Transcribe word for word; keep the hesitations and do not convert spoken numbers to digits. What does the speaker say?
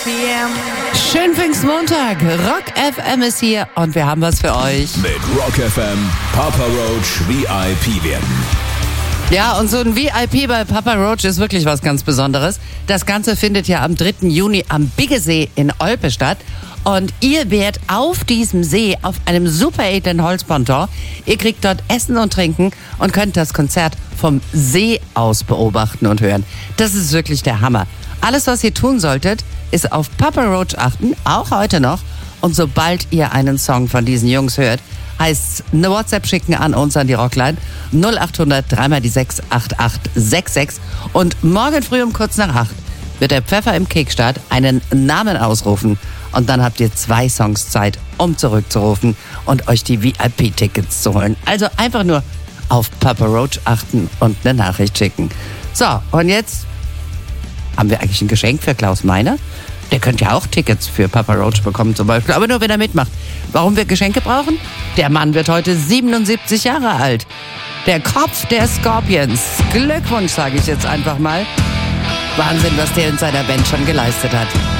p m Schönen Pfingstmontag. Rock F M ist hier und wir haben was für euch. Mit Rock F M Papa Roach V I P werden. Ja, und so ein V I P bei Papa Roach ist wirklich was ganz Besonderes. Das Ganze findet ja am dritten Juni am Biggesee in Olpe statt. Und ihr werdet auf diesem See auf einem super edlen Holzponton. Ihr kriegt dort Essen und Trinken und könnt das Konzert vom See aus beobachten und hören. Das ist wirklich der Hammer. Alles, was ihr tun solltet, ist auf Papa Roach achten, auch heute noch. Und sobald ihr einen Song von diesen Jungs hört, heißt's eine WhatsApp schicken an uns, an die Rockline null acht hundert drei mal die sechs acht acht sechs sechs. Und morgen früh um kurz nach acht wird der Pfeffer im Kickstart einen Namen ausrufen. Und dann habt ihr zwei Songs Zeit, um zurückzurufen und euch die V I P-Tickets zu holen. Also einfach nur auf Papa Roach achten und eine Nachricht schicken. So, und jetzt haben wir eigentlich ein Geschenk für Klaus Meiner. Der könnte ja auch Tickets für Papa Roach bekommen zum Beispiel, aber nur wenn er mitmacht. Warum wir Geschenke brauchen? Der Mann wird heute siebenundsiebzig Jahre alt. Der Kopf der Scorpions. Glückwunsch, sage ich jetzt einfach mal. Wahnsinn, was der in seiner Band schon geleistet hat.